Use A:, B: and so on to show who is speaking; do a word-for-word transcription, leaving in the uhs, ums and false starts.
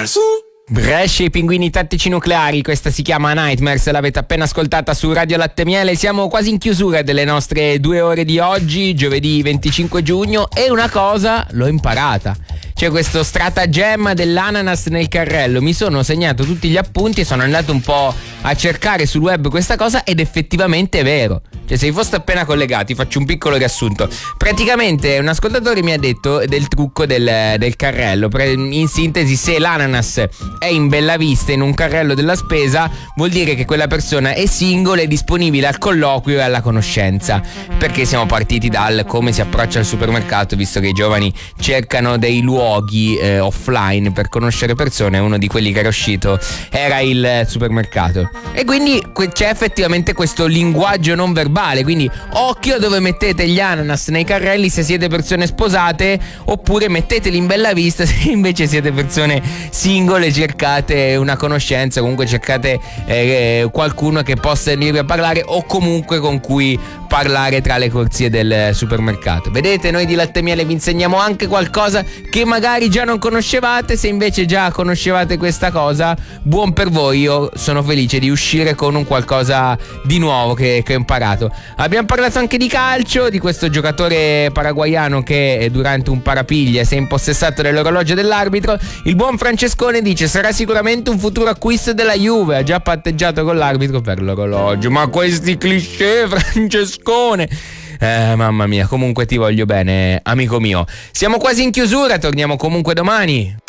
A: Nightmares.
B: Brescia, i pinguini tattici nucleari, questa si chiama Nightmares, l'avete appena ascoltata su Radio Latte Miele. Siamo quasi in chiusura delle nostre due ore di oggi, giovedì venticinque giugno, e una cosa l'ho imparata. C'è questo stratagemma dell'ananas nel carrello. Mi sono segnato tutti gli appunti e sono andato un po' a cercare sul web questa cosa, ed effettivamente è vero. Cioè, se vi foste appena collegati, faccio un piccolo riassunto. Praticamente un ascoltatore mi ha detto del trucco del, del carrello. In sintesi, se l'ananas è in bella vista in un carrello della spesa, vuol dire che quella persona è single e disponibile al colloquio e alla conoscenza. Perché siamo partiti dal come si approccia al supermercato, visto che i giovani cercano dei luoghi eh, offline per conoscere persone. Uno di quelli che era uscito era il supermercato, e quindi c'è effettivamente questo linguaggio non verbale. Quindi occhio dove mettete gli ananas nei carrelli, se siete persone sposate, oppure metteteli in bella vista se invece siete persone singole, cercate una conoscenza, comunque cercate eh, qualcuno che possa venirvi a parlare, o comunque con cui parlare tra le corsie del supermercato. Vedete, noi di Latte Miele vi insegniamo anche qualcosa che magari già non conoscevate. Se invece già conoscevate questa cosa, buon per voi, io sono felice di uscire con un qualcosa di nuovo che, che ho imparato. Abbiamo parlato anche di calcio, di questo giocatore paraguaiano che durante un parapiglia si è impossessato dell'orologio dell'arbitro. Il buon Francescone dice: sarà sicuramente un futuro acquisto della Juve, ha già patteggiato con l'arbitro per l'orologio. Ma questi cliché, Francescone! Eh, mamma mia, comunque ti voglio bene, amico mio. Siamo quasi in chiusura, torniamo comunque domani.